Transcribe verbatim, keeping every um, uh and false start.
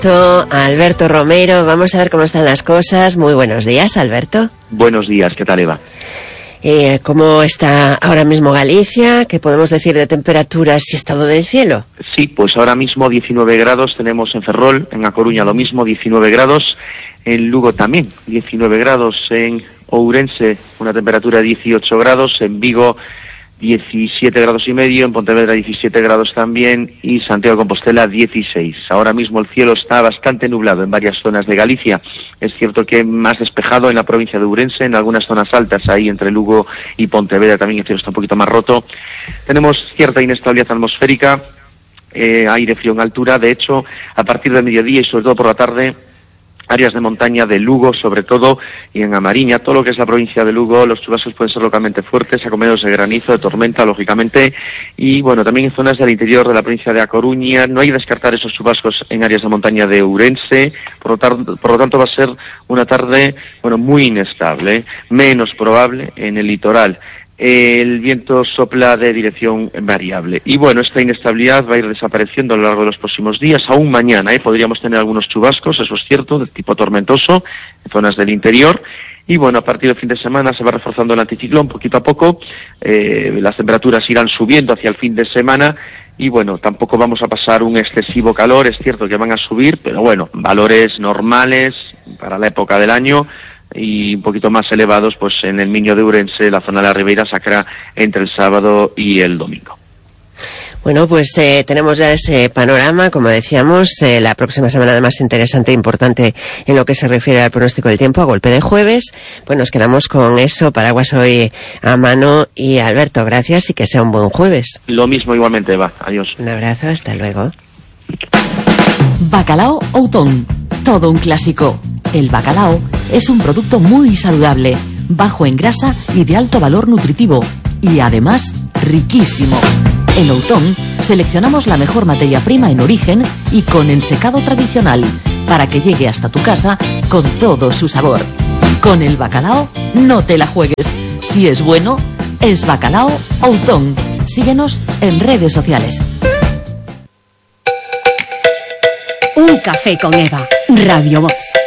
Alberto, Alberto Romero. Vamos a ver cómo están las cosas. Muy buenos días, Alberto. Buenos días, ¿qué tal, Eva? Eh, ¿Cómo está ahora mismo Galicia? ¿Qué podemos decir de temperaturas y estado del cielo? Sí, pues ahora mismo diecinueve grados tenemos en Ferrol, en A Coruña lo mismo, diecinueve grados, en Lugo también, diecinueve grados, en Ourense una temperatura de dieciocho grados, en Vigo diecisiete grados y medio, en Pontevedra diecisiete grados también y Santiago de Compostela dieciséis. Ahora mismo el cielo está bastante nublado en varias zonas de Galicia. Es cierto que más despejado en la provincia de Ourense, en algunas zonas altas ahí entre Lugo y Pontevedra también el cielo está un poquito más roto. Tenemos cierta inestabilidad atmosférica, eh, aire frío en altura. De hecho, a partir del mediodía y sobre todo por la tarde, áreas de montaña de Lugo, sobre todo, y en Amariña, todo lo que es la provincia de Lugo, los chubascos pueden ser localmente fuertes, acompañados de granizo, de tormenta, lógicamente, y bueno, también en zonas del interior de la provincia de A Coruña. No hay que descartar esos chubascos en áreas de montaña de Ourense, por lo, tar- por lo tanto va a ser una tarde, bueno, muy inestable, menos probable en el litoral. El viento sopla de dirección variable. Y bueno, esta inestabilidad va a ir desapareciendo a lo largo de los próximos días. Aún mañana, ¿eh? podríamos tener algunos chubascos, eso es cierto, de tipo tormentoso, en zonas del interior. Y bueno, a partir del fin de semana se va reforzando el anticiclón poquito a poco. Eh, las temperaturas irán subiendo hacia el fin de semana. Y bueno, tampoco vamos a pasar un excesivo calor. Es cierto que van a subir, pero bueno, valores normales para la época del año. Y un poquito más elevados pues en el Miño de Ourense, la zona de la Ribeira Sacra, entre el sábado y el domingo. Bueno, pues eh, tenemos ya ese panorama, como decíamos, eh, la próxima semana además interesante e importante en lo que se refiere al pronóstico del tiempo, a golpe de jueves. Pues nos quedamos con eso, paraguas hoy a mano. Y Alberto, gracias y que sea un buen jueves. Lo mismo igualmente, Eva. Adiós. Un abrazo, hasta luego. Bacalao Outón, todo un clásico. El bacalao es un producto muy saludable, bajo en grasa y de alto valor nutritivo, y además riquísimo. En Outón seleccionamos la mejor materia prima en origen y con ensecado tradicional, para que llegue hasta tu casa con todo su sabor. Con el bacalao no te la juegues. Si es bueno, es Bacalao Outón. Síguenos en redes sociales. Un café con Eva, Radio Voz.